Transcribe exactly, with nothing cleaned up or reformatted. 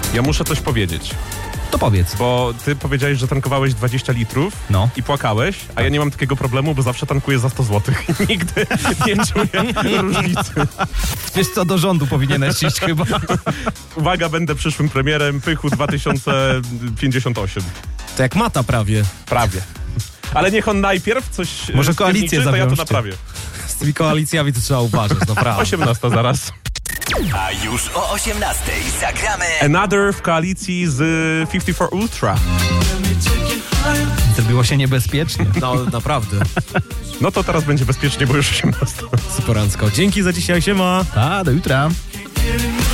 Ja muszę coś powiedzieć. To powiedz. Bo ty powiedziałeś, że tankowałeś dwadzieścia litrów No. i płakałeś, a tak. ja nie mam takiego problemu, bo zawsze tankuję za sto złotych i nigdy nie czuję różnicy. Wiesz co, do rządu powinieneś iść chyba. Uwaga, będę przyszłym premierem Pychu dwa tysiące pięćdziesiąt osiem. To jak Mata prawie. Prawie. Ale niech on najpierw coś Może koalicję to ja to zawiążcie. naprawię. Z tymi koalicjami to trzeba uważać, naprawdę. osiemnasta zaraz. A już o osiemnastej zagramy Another w koalicji z pięćdziesiąt cztery Ultra. Zrobiło się niebezpiecznie. No, naprawdę. No to teraz będzie bezpiecznie, bo już osiemnasta. Superancko. Dzięki za dzisiaj, siema. A, do jutra.